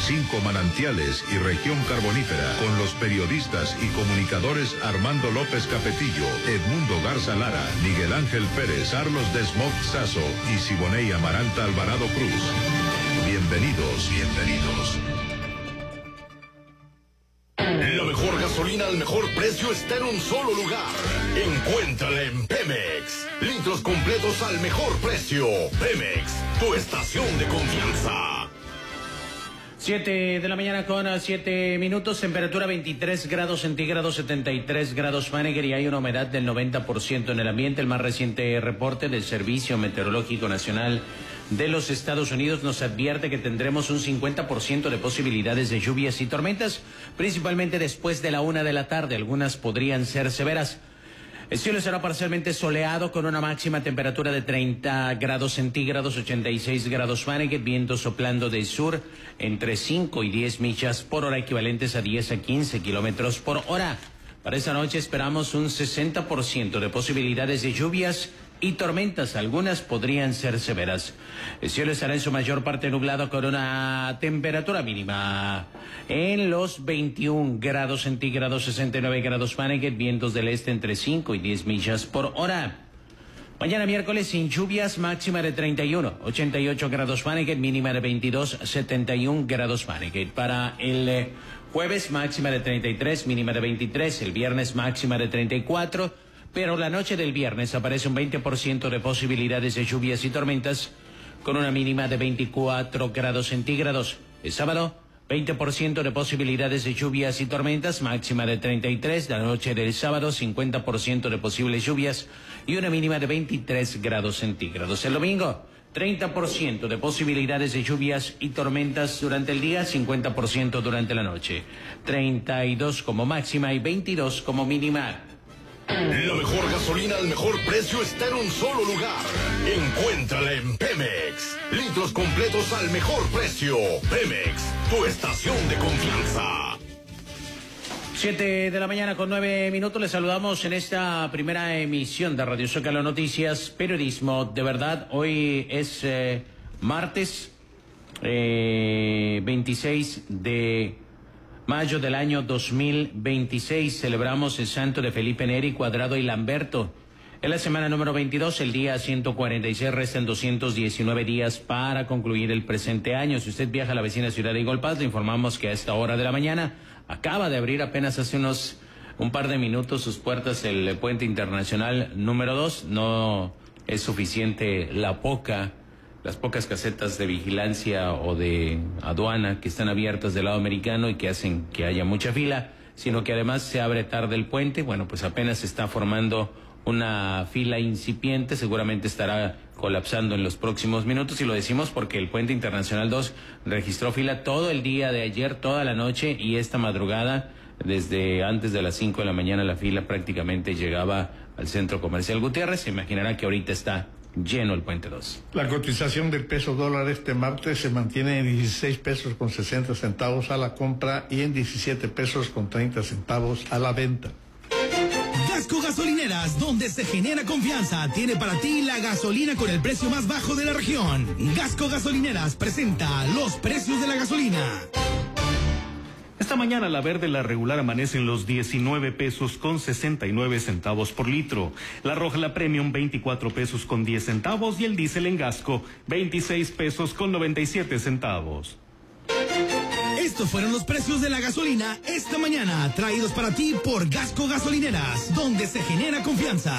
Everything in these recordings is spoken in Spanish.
5 manantiales y región carbonífera, con los periodistas y comunicadores Armando López Capetillo, Edmundo Garza Lara, Miguel Ángel Pérez, Carlos Desmog Sazo y Siboney Amaranta Alvarado Cruz. Bienvenidos. La mejor gasolina al mejor precio está en un solo lugar. Encuéntrala en Pemex. Litros completos al mejor precio. Pemex, tu estación de confianza. 7 de la mañana con 7 minutos, temperatura 23 grados centígrados, 73 grados Fahrenheit y hay una humedad del 90% en el ambiente. El más reciente reporte del Servicio Meteorológico Nacional de los Estados Unidos nos advierte que tendremos un 50% de posibilidades de lluvias y tormentas, principalmente después de la 1 de la tarde. Algunas podrían ser severas. El cielo será parcialmente soleado con una máxima temperatura de 30 grados centígrados, 86 grados Fahrenheit, viento soplando del sur entre 5 y 10 millas por hora, equivalentes a 10 a 15 kilómetros por hora. Para esta noche esperamos un 60% de posibilidades de lluvias y tormentas, algunas podrían ser severas. El cielo estará en su mayor parte nublado con una temperatura mínima en los 21 grados centígrados, 69 grados Fahrenheit, vientos del este entre 5 y 10 millas por hora. Mañana miércoles sin lluvias, máxima de 31, 88 grados Fahrenheit, mínima de 22, 71 grados Fahrenheit. Para el jueves, máxima de 33, mínima de 23, el viernes máxima de 34, pero la noche del viernes aparece un 20% de posibilidades de lluvias y tormentas con una mínima de 24 grados centígrados. El sábado, 20% de posibilidades de lluvias y tormentas, máxima de 33. La noche del sábado, 50% de posibles lluvias y una mínima de 23 grados centígrados. El domingo, 30% de posibilidades de lluvias y tormentas durante el día, 50% durante la noche. 32 como máxima y 22 como mínima. La mejor gasolina al mejor precio está en un solo lugar. Encuéntrala en Pemex. Litros completos al mejor precio. Pemex, tu estación de confianza. 7 de la mañana con 9 minutos. Les saludamos en esta primera emisión de Radio Zócalo Noticias, periodismo de verdad. Hoy es martes 26 de mayo del año 2026. Celebramos el santo de Felipe Neri, Cuadrado y Lamberto. En la semana número 22, el día 146, restan 219 días para concluir el presente año. Si usted viaja a la vecina ciudad de Igolpaz, le informamos que a esta hora de la mañana acaba de abrir apenas hace un par de minutos sus puertas el puente internacional número 2. No es suficiente las pocas casetas de vigilancia o de aduana que están abiertas del lado americano y que hacen que haya mucha fila, sino que además se abre tarde el puente. Bueno, pues apenas se está formando una fila incipiente, seguramente estará colapsando en los próximos minutos, y lo decimos porque el puente internacional 2 registró fila todo el día de ayer, toda la noche, y esta madrugada, desde antes de las 5 de la mañana, la fila prácticamente llegaba al Centro Comercial Gutiérrez. Se imaginará que ahorita está lleno el puente 2. La cotización del peso dólar este martes se mantiene en 16 pesos con 60 centavos a la compra y en 17 pesos con 30 centavos a la venta. Gasco Gasolineras, donde se genera confianza, tiene para ti la gasolina con el precio más bajo de la región. Gasco Gasolineras presenta los precios de la gasolina. Esta mañana la verde, la regular, amanece en los 19 pesos con 69 centavos por litro. La roja, la premium, 24 pesos con 10 centavos y el diésel en Gasco, 26 pesos con 97 centavos. Estos fueron los precios de la gasolina esta mañana, traídos para ti por Gasco Gasolineras, donde se genera confianza.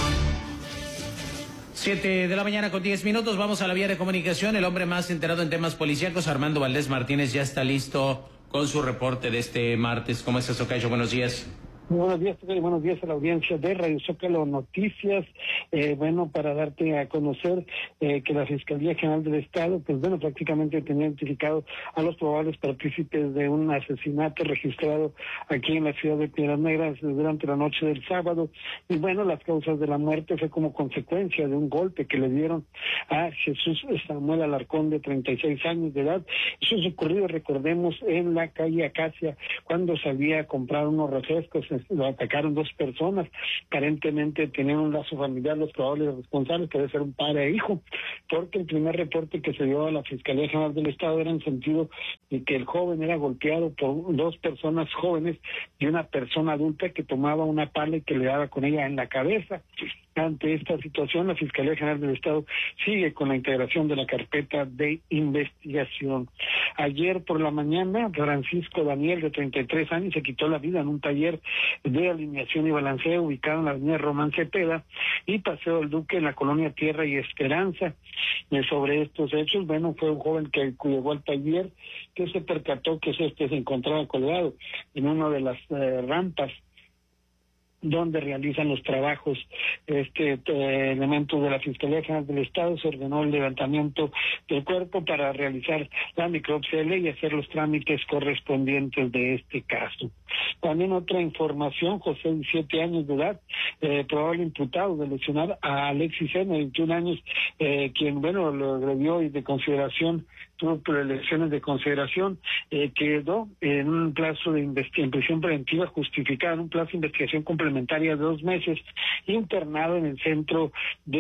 7 de la mañana con 10 minutos, vamos a la vía de comunicación. El hombre más enterado en temas policíacos, Armando Valdés Martínez, ya está listo con su reporte de este martes. ¿Cómo estás, Tocayo? Buenos días. Muy buenos días, Tocayo. Buenos días a la audiencia de Radio Zócalo Noticias. Para darte a conocer que la Fiscalía General del Estado, prácticamente tenía identificado a los probables partícipes de un asesinato registrado aquí en la ciudad de Piedras Negras durante la noche del sábado. Y las causas de la muerte fue como consecuencia de un golpe que le dieron a Jesús Samuel Alarcón, de 36 años de edad. Eso es ocurrido, recordemos, en la calle Acacia, cuando salía a comprar unos refrescos lo atacaron dos personas, aparentemente tenían un lazo familiar los probables responsables, que debe ser un padre e hijo, porque el primer reporte que se dio a la Fiscalía General del Estado era en sentido de que el joven era golpeado por dos personas jóvenes y una persona adulta que tomaba una pala y que le daba con ella en la cabeza. Ante esta situación, la Fiscalía General del Estado sigue con la integración de la carpeta de investigación. Ayer por la mañana, Francisco Daniel, de 33 años, se quitó la vida en un taller de alineación y balanceo ubicado en la avenida Román Cepeda y Paseo del Duque, en la colonia Tierra y Esperanza. Sobre estos hechos, bueno, fue un joven que llegó al taller que se percató que se encontraba colgado en una de las rampas donde realizan los trabajos elementos de la Fiscalía General del Estado. Se ordenó el levantamiento del cuerpo para realizar la necropsia y hacer los trámites correspondientes de este caso. También otra información: José, 17 años de edad, probable imputado de lesionar a Alexis N., 21 años, quien, bueno, lo agredió y de consideración, tuvo lesiones de consideración, quedó en un plazo de en prisión preventiva justificada, en un plazo de investigación complementaria de 2 meses, internado en el centro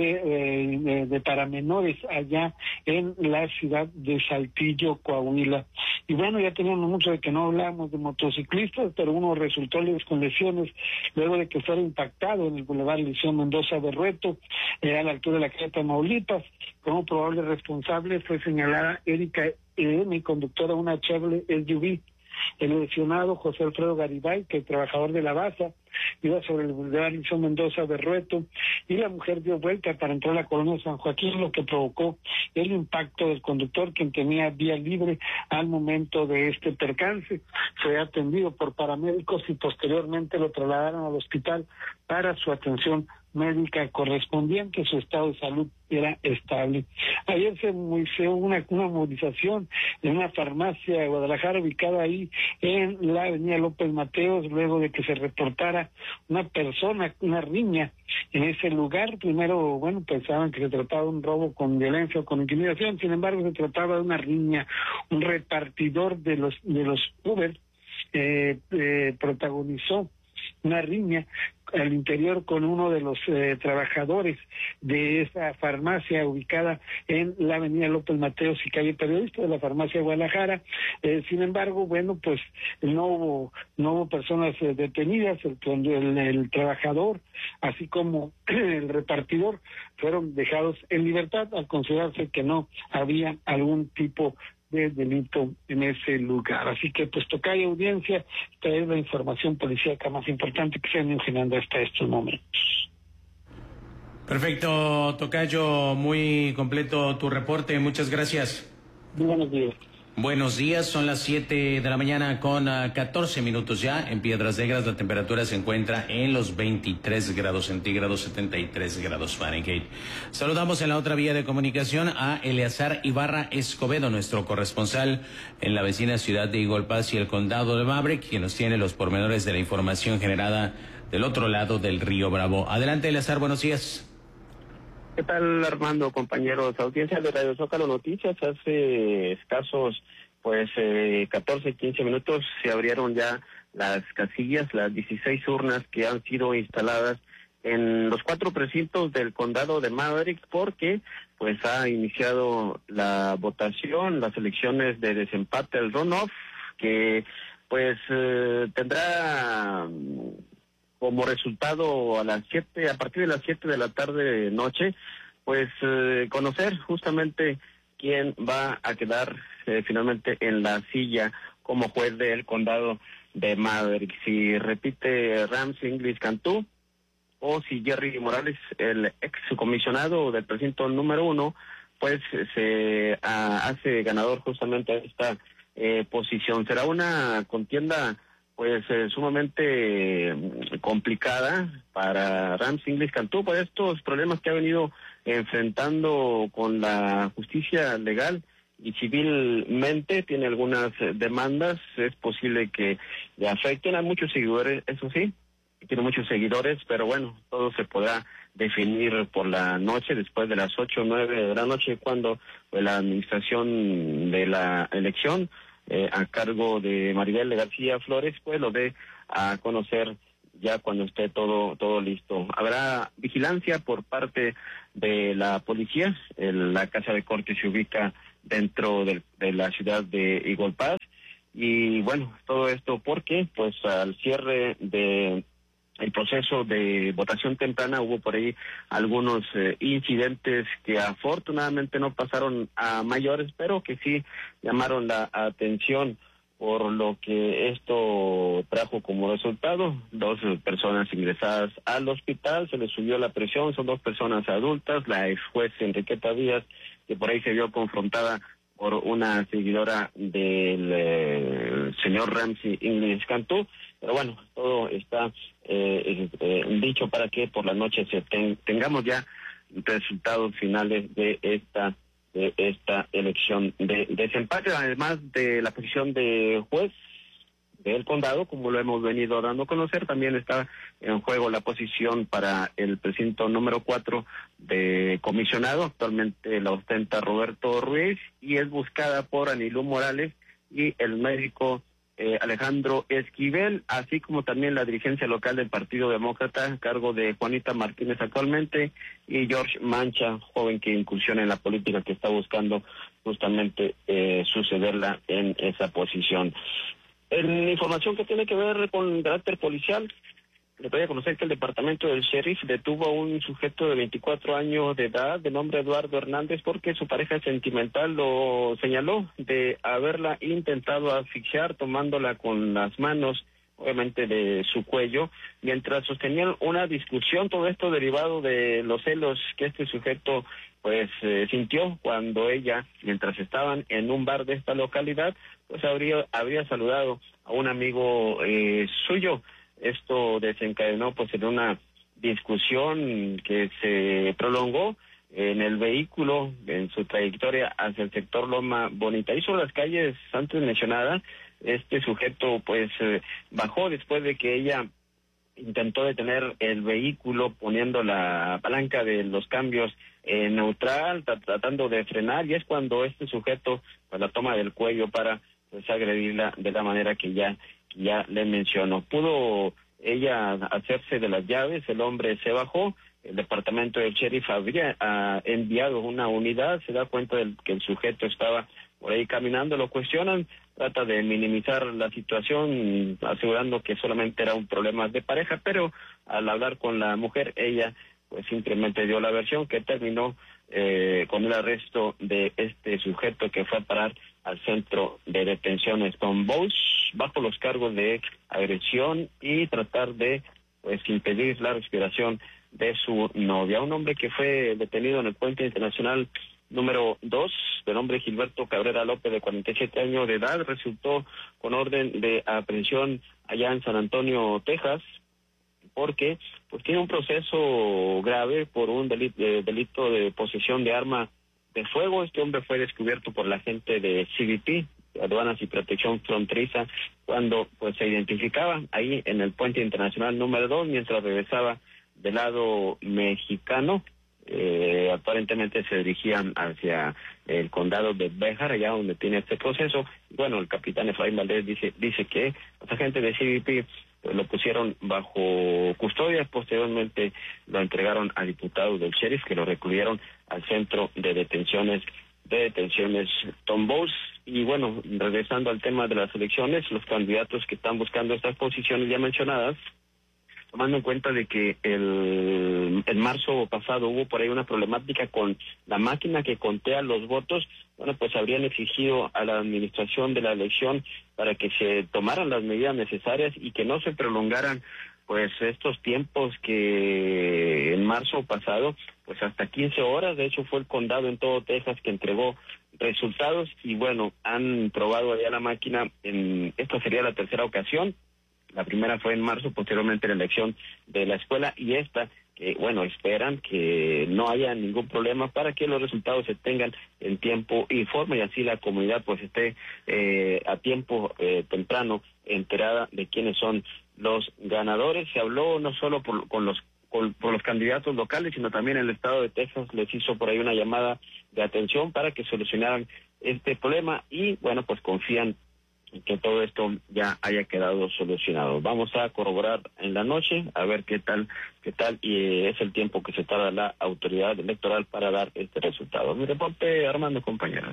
de para menores allá en la ciudad de Saltillo, Coahuila. Y bueno, ya teníamos mucho de que no hablamos de motociclistas, pero uno resultó con lesiones luego de que fuera impactado en el Boulevard Eliseo Mendoza Berrueto, a la altura de la calle Tamaulipas. Como probable responsable fue señalada Erika M., conductora de una Chevrolet SUV. El lesionado, José Alfredo Garibay, que es trabajador de la Baza, iba sobre el Boulevard Eliseo Mendoza Berrueto, y la mujer dio vuelta para entrar a la colonia San Joaquín, lo que provocó el impacto del conductor, quien tenía vía libre al momento de este percance. Fue atendido por paramédicos y posteriormente lo trasladaron al hospital para su atención médica correspondiente. Su estado de salud era estable. Ayer se hizo una movilización en una farmacia de Guadalajara ubicada ahí en la avenida López Mateos, luego de que se reportara una riña en ese lugar. Primero, bueno, pensaban que se trataba de un robo con violencia o con intimidación, sin embargo se trataba de una riña. Un repartidor de los Uber protagonizó una riña al interior con uno de los trabajadores de esa farmacia ubicada en la avenida López Mateos y calle Periodista de la farmacia Guadalajara. Sin embargo, bueno, pues no hubo personas detenidas. El trabajador, así como el repartidor, fueron dejados en libertad al considerarse que no había algún tipo de delito en ese lugar. Así que, pues, tocayo, audiencia, esta es la información policíaca más importante que se han ido generando hasta estos momentos. Perfecto, tocayo, muy completo tu reporte, muchas gracias. Muy buenos días. Buenos días, son las 7 de la mañana con 14 minutos ya. En Piedras Negras la temperatura se encuentra en los 23 grados centígrados, 73 grados Fahrenheit. Saludamos en la otra vía de comunicación a Eleazar Ibarra Escobedo, nuestro corresponsal en la vecina ciudad de Eagle Pass y el condado de Maverick, quien nos tiene los pormenores de la información generada del otro lado del río Bravo. Adelante, Eleazar, buenos días. ¿Qué tal, Armando, compañeros? Audiencia de Radio Zócalo Noticias, hace escasos 14, 15 minutos se abrieron ya las casillas, las 16 urnas que han sido instaladas en los 4 precintos del condado de Maverick, porque pues ha iniciado la votación, las elecciones de desempate, el runoff, que pues tendrá como resultado a partir de las 7 de la tarde noche, pues conocer justamente quién va a quedar finalmente en la silla como juez del condado de Maverick. Si repite Rams Inglis Cantú o si Jerry Morales, el ex comisionado del precinto número 1, pues se hace ganador justamente a esta posición. Será una contienda pues sumamente complicada para Rams Inglis Cantú por estos problemas que ha venido enfrentando con la justicia legal y civilmente. Tiene algunas demandas, es posible que le afecten a muchos seguidores, eso sí, tiene muchos seguidores, pero bueno, todo se podrá definir por la noche, después de las 8 o 9 de la noche, cuando la administración de la elección a cargo de Maribel García Flores, pues lo dé a conocer ya cuando esté todo listo. Habrá vigilancia por parte de la policía. La casa de corte se ubica dentro de la ciudad de Eagle Pass. Y bueno, todo esto porque pues al cierre de el proceso de votación temprana hubo por ahí algunos incidentes que afortunadamente no pasaron a mayores, pero que sí llamaron la atención, por lo que esto trajo como resultado 2 personas ingresadas al hospital, se les subió la presión, son 2 personas adultas, la ex juez Enriqueta Díaz, que por ahí se vio confrontada por una seguidora del señor Ramsey English Cantú, pero bueno, todo está dicho para que por la noche tengamos ya resultados finales de esta elección de desempate, además de la posición de juez del condado, como lo hemos venido dando a conocer, también está en juego la posición para el precinto número 4 de comisionado, actualmente la ostenta Roberto Ruiz, y es buscada por Anilú Morales y el médico Alejandro Esquivel, así como también la dirigencia local del Partido Demócrata, a cargo de Juanita Martínez actualmente, y George Mancha, joven que incursiona en la política, que está buscando justamente sucederla en esa posición. En información que tiene que ver con carácter policial, le doy a conocer que el departamento del sheriff detuvo a un sujeto de 24 años de edad, de nombre Eduardo Hernández, porque su pareja sentimental lo señaló de haberla intentado asfixiar tomándola con las manos, obviamente de su cuello, mientras sostenían una discusión, todo esto derivado de los celos que este sujeto pues sintió cuando ella, mientras estaban en un bar de esta localidad, pues habría saludado a un amigo suyo. Esto desencadenó pues en una discusión que se prolongó en el vehículo en su trayectoria hacia el sector Loma Bonita. Y sobre las calles antes mencionadas, este sujeto pues bajó después de que ella intentó detener el vehículo poniendo la palanca de los cambios en neutral, tratando de frenar, y es cuando este sujeto pues la toma del cuello para pues agredirla de la manera que ya le menciono. Pudo ella hacerse de las llaves, el hombre se bajó, el departamento del sheriff habría enviado una unidad, se da cuenta de que el sujeto estaba por ahí caminando, lo cuestionan, trata de minimizar la situación, asegurando que solamente era un problema de pareja, pero al hablar con la mujer, ella pues simplemente dio la versión que terminó con el arresto de este sujeto que fue a parar al centro de detenciones Tom Bowles bajo los cargos de agresión y tratar de pues impedir la respiración de su novia. Un hombre que fue detenido en el puente internacional número 2, de nombre Gilberto Cabrera López, de 47 años de edad, resultó con orden de aprehensión allá en San Antonio, Texas, porque pues tiene un proceso grave por un delito de posesión de arma de fuego. Este hombre fue descubierto por la gente de CBP, Aduanas y Protección Fronteriza, cuando pues se identificaba ahí en el puente internacional número 2 mientras regresaba del lado mexicano. Aparentemente se dirigían hacia el condado de Béjar, allá donde tiene este proceso. Bueno, el capitán Efraín Valdés dice que los agentes de CBP pues lo pusieron bajo custodia, posteriormente lo entregaron a diputados del sheriff, que lo recluyeron al centro de detenciones Tom Bowles. Y bueno, regresando al tema de las elecciones, los candidatos que están buscando estas posiciones ya mencionadas, tomando en cuenta de que en marzo pasado hubo por ahí una problemática con la máquina que contea los votos, bueno, pues habrían exigido a la administración de la elección para que se tomaran las medidas necesarias y que no se prolongaran pues estos tiempos que en marzo pasado, pues hasta 15 horas, de hecho fue el condado en todo Texas que entregó resultados y bueno, han probado allá la máquina, esta sería la tercera ocasión. La primera fue en marzo, posteriormente la elección de la escuela, y esta, que bueno, esperan que no haya ningún problema para que los resultados se tengan en tiempo y forma, y así la comunidad pues esté a tiempo temprano enterada de quiénes son los ganadores. Se habló no solo por los candidatos locales, sino también el estado de Texas les hizo por ahí una llamada de atención para que solucionaran este problema, y bueno, pues confían que todo esto ya haya quedado solucionado. Vamos a corroborar en la noche a ver qué tal, y es el tiempo que se tarda la autoridad electoral para dar este resultado. Mi reporte, Armando, compañeros.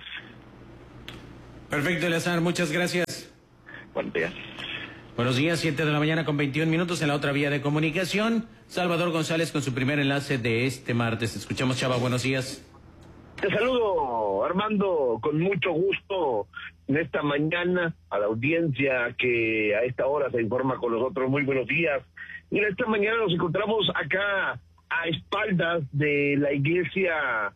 Perfecto, Eleazar, muchas gracias. Buenos días. Buenos días, 7 de la mañana con 21 minutos en la otra vía de comunicación. Salvador González con su primer enlace de este martes. Escuchamos, Chava, buenos días. Te saludo, Armando, con mucho gusto en esta mañana a la audiencia que a esta hora se informa con nosotros. Muy buenos días. Y en esta mañana nos encontramos acá a espaldas de la iglesia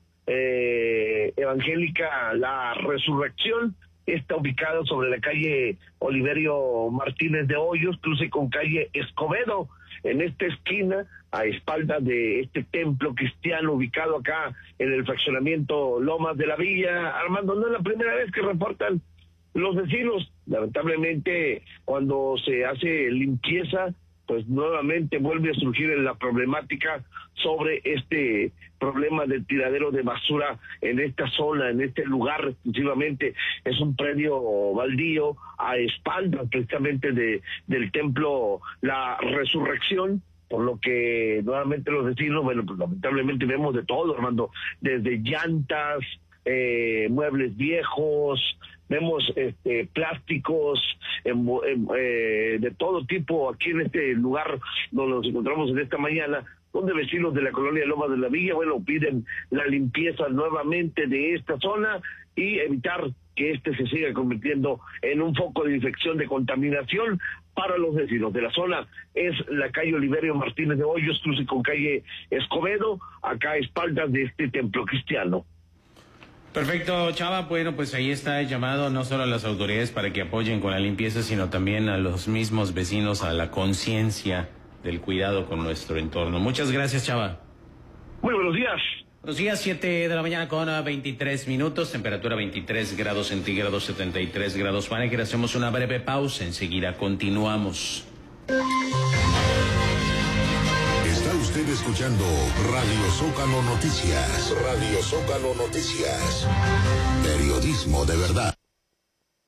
evangélica La Resurrección. Está ubicado sobre la calle Oliverio Martínez de Hoyos, cruce con calle Escobedo, en esta esquina, a espaldas de este templo cristiano ubicado acá en el fraccionamiento Lomas de la Villa. Armando, no es la primera vez que reportan los vecinos. Lamentablemente, cuando se hace limpieza, pues nuevamente vuelve a surgir la problemática sobre este problema del tiradero de basura en esta zona, en este lugar. Exclusivamente es un predio baldío a espaldas precisamente del templo La Resurrección, por lo que nuevamente los vecinos, bueno, pues lamentablemente vemos de todo, Armando, desde llantas, muebles viejos, vemos plásticos de todo tipo aquí en este lugar donde nos encontramos en esta mañana, donde vecinos de la colonia Lomas de la Villa, bueno, piden la limpieza nuevamente de esta zona y evitar que se siga convirtiendo en un foco de infección, de contaminación para los vecinos de la zona. Es la calle Oliverio Martínez de Hoyos, cruce con calle Escobedo, acá a espaldas de este templo cristiano. Perfecto, Chava. Bueno, pues ahí está el llamado no solo a las autoridades para que apoyen con la limpieza, sino también a los mismos vecinos a la conciencia del cuidado con nuestro entorno. Muchas gracias, Chava. Muy buenos días. Buenos días, 7 de la mañana con 23 minutos, temperatura 23 grados centígrados, 73 grados Fahrenheit. Hacemos una breve pausa, enseguida continuamos. Está usted escuchando Radio Zócalo Noticias. Radio Zócalo Noticias. Periodismo de verdad.